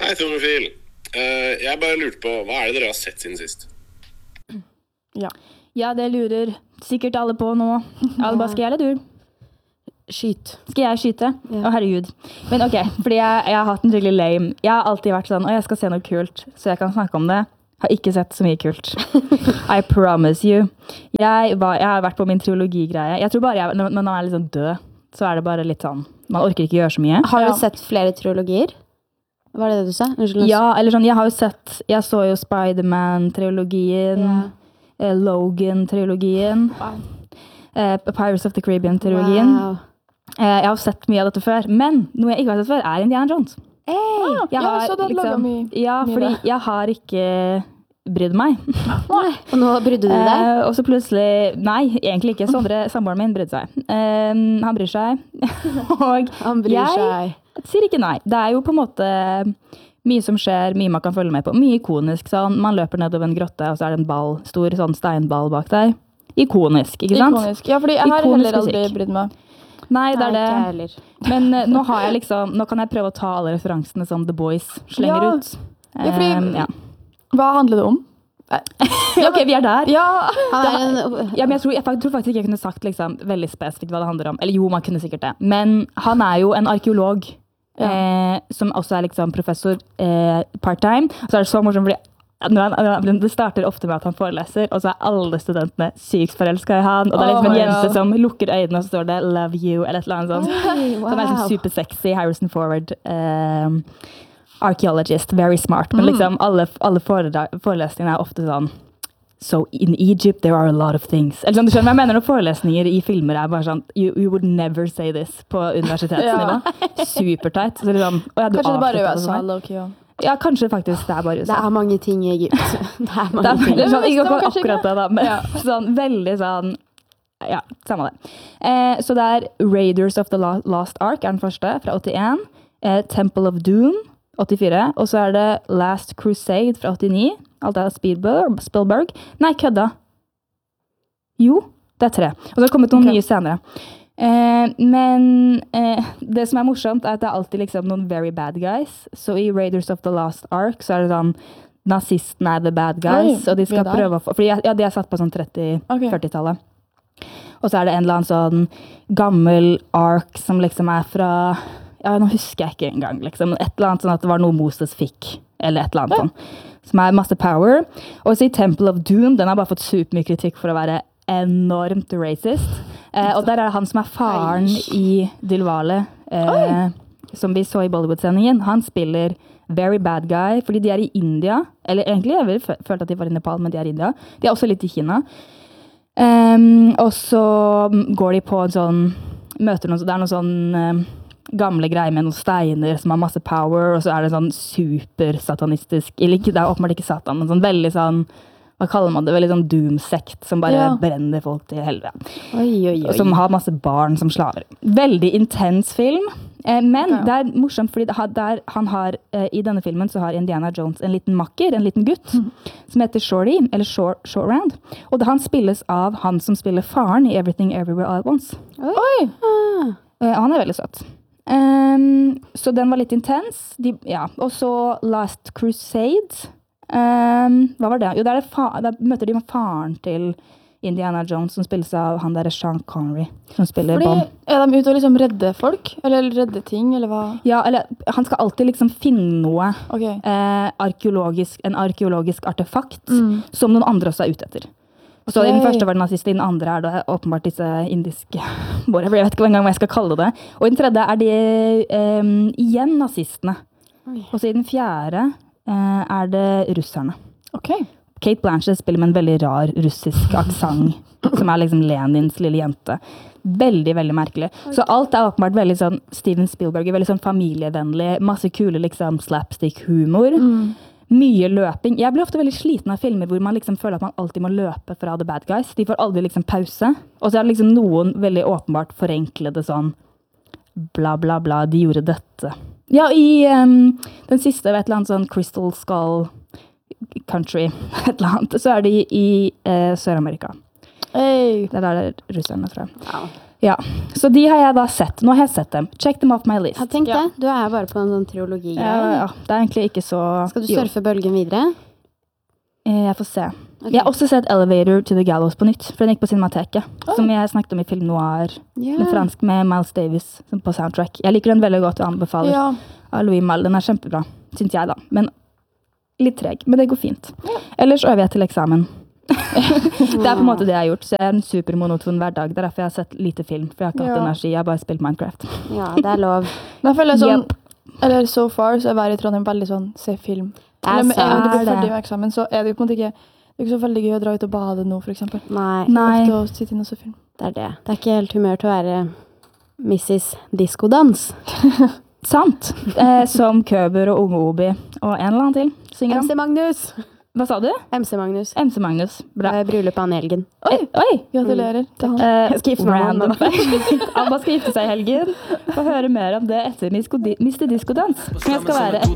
Hei, Tomofil. Jeg bare lurte på, hva det dere har sett siden sist? Ja, det lurer sikkert alle på nå. Alba, skal jeg eller du? Skyt. Skal jeg skyte? Ja. Å, herregud. Men ok, fordi jeg har hatt en skikkelig lame. Jeg har alltid vært sånn, jeg skal se noe kult, så jeg kan snakke om det. Har ikke sett så mye kult. I promise you. Jeg har vært på min triologigreie. Jeg tror bare når man litt sånn død, så det bare litt sånn, man orker ikke gjøre så mye. Har du sett flere triologier? Var det du sa? Ja, eller sånn, jeg så jo Spider-Man-trilogien, Logan-trilogien, Pirates of the Caribbean-trilogien. Wow. Jeg har sett mye av dette før, men noe jeg ikke har sett før Indiana Jones. Jeg så du hadde laget mye fordi det. jeg har ikke brydd meg. Og nå brydde du deg? Og så plutselig, nei, egentlig ikke. Samboeren min brydde seg. Han bryr seg. Og Han bryr seg. jeg sier ikke nei. Det jo på en måte mye som skjer, mye man kan følge med på. Mye ikonisk, sånn. Man løper nedover en grotte, og så det en ball, stor sånn steinball bak deg. Ikonisk, ikke sant? Ikonisk. Ja, fordi jeg har Ikonisk heller aldri musikk. brydd meg. Nei, det Nei, ikke det. heller. Men nå har jeg liksom, nå kan jeg prøve å ta alle referansene som The Boys slenger Ja. ut. Ja, fordi- Ja. Hva handler det om? Ja, ok, vi der. Ja, Ja, men jeg tror faktisk ikke jeg kunne sagt liksom, veldig spesifikt hva det handler om. Eller jo, man kunne sikkert det. Men han jo en arkeolog, som også liksom professor part-time. Så det så morsomt, fordi det starter ofte med at han foreleser, og så alle studentene sykt forelsket i han. Og det liksom en Oh my jente God. som lukker øynene, og så står det «Love you», eller et eller annet sånt. Wow. Som liksom supersexy, Harrison Ford, archaeologist, very smart. Men liksom alle forelesningene ofte sånn So in Egypt there are a lot of things. Eller sånn, du skjønner, jeg mener når forelesninger i filmer bare sånn you would never say this på universitetsnivå. Superteit. Så liksom, kanskje det bare avsluttet er USA, sånn. low-key. Ja, kanskje faktisk det bare Det USA. mange ting i Egypt. Det mange Det ting. veldig sånn, ikke Det var kanskje akkurat det da, men sånn veldig sånn, ja, samme det. Så det Raiders of the Lost Ark den første, fra 81. Temple of Doom, 84. Og så det Last Crusade fra 89. Alt Spielberg. Nei, kødda. Jo, det 3. Og så har det kommet noen nye senere. Men det som morsomt at det alltid liksom noen very bad guys. Så i Raiders of the Lost Ark så det sånn nazistene the bad guys, Oi, og de skal vi der. prøve å få, fordi de satt på sånn 30-40-tallet. Og så det en eller annen sånn gammel ark som liksom fra, ja, nå husker jeg ikke engang, liksom, et eller annet sånn at det var noe Moses fikk, eller et eller annet sånn, som masse power. Og så i Temple of Doom, den har bare fått supermye kritikk for å være enormt racist. Og der det han som faren i Dilwale, som vi så i Bollywood-sendingen. Han spiller very bad guy, fordi de i India, eller egentlig jeg følte at de var i Nepal, men de i India. De også litt i Kina. Og så går de på en sånn, møter noen, det noen sånn gamle greier med noen steiner som har masse power, og så det sånn supersatanistisk, eller ikke, det åpenbart ikke satan, men sånn veldig sånn, hva kaller man det, veldig sånn doom-sekt som bare brenner folk til helvete. Oi. Som har masse barn som slaver. Veldig intens film, men det morsomt, fordi han har, i denne filmen så har Indiana Jones en liten makker, en liten gutt, som heter Shorty, eller Short-Round, og han spilles av han som spiller faren i Everything Everywhere All at Once. Oi! Han veldig søt. Så den var litt intens. Og så Last Crusade. Hva var det? Jo, der møter de med faren til Indiana Jones, som spilles av han der Sean Connery, som spiller Bond. Fordi de ute og liksom redde folk? Eller redde ting, eller hva? Ja, eller han skal alltid liksom finne noe Ok. en arkeologisk artefakt som noen andre også ute etter. Så i den første var det nazister, i den andre det åpenbart disse indiske whatever, jeg vet ikke engang hva jeg skal kalle det. Og i den tredje det igjen nazistene. Og så i den fjerde det russerne. Ok. Kate Blanchett spiller med en veldig rar russisk aksent, som liksom Lenins lille jente. Veldig, veldig merkelig. Så alt åpenbart veldig sånn, Steven Spielberg veldig sånn familievennlig, masse kule liksom slapstick-humor. Mye løping. Jeg blir ofte veldig sliten av filmer hvor man liksom føler at man alltid må løpe fra the bad guys. De får aldri liksom pause. Og så det liksom noen veldig åpenbart forenklede sånn bla bla bla, de gjorde dette. Ja, i den siste, et eller annet sånn Crystal Skull Country, et eller annet, så det i Sør-Amerika. Hey. Det der russerne, tror jeg. Ja, så de har jeg da sett. Nå har jeg sett dem. Check them off my list. Jeg har tenkt det. Du er bare på en sånn triologi. Ja, det er egentlig ikke så... Skal du surfe bølgen videre? Jeg får se. Ok. Jeg har også sett Elevator to the Gallows på nytt, for den gikk på Cinemateket, som jeg snakket om i Film Noir, Ja. med fransk med Miles Davis på soundtrack. Jeg liker den veldig godt og anbefaler. Ja. Av Louis Malle, den er kjempebra, synes jeg da. Men litt treg, men det går fint. Ellers øver jeg til eksamen. Det er på en måte det jeg har gjort, så jeg er en supermonoton hverdag. Det er derfor jeg har sett lite film, for jeg har ikke hatt Ja. energi, jeg har bare spilt Minecraft. Ja, det er lov. Men jeg føler sånn, eller so far, så er jeg i Trondheim veldig sånn, se film. Det er Eller med en gang du blir sant. ferdig med eksamen, så er det jo på en måte ikke, det er ikke så veldig gøy å dra ut og bade nå, for eksempel. Nei, Nei, Ofte å sitte inn og se film. det er det. Det er ikke helt humør til å være Mrs. Diskodans. sant. Som Køber og Unge Obi og en eller annen til. Synger MC han. Magnus. Hva sa du? MC Magnus. MC Magnus. Bra. Bryllup av Helgen. Oi! Gratulerer til han. Jeg skal gifte meg med han Random fact. Abba skal gifte seg i helgen. Få høre mer om det etter Mr. Diskodans. Som jeg skal være